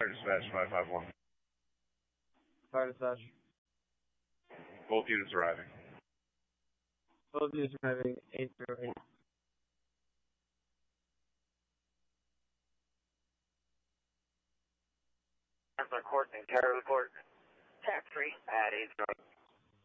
Dispatch 551. Fire dispatch. Both units arriving. Both units arriving 808. Court and Terror Report. Tax free at 808.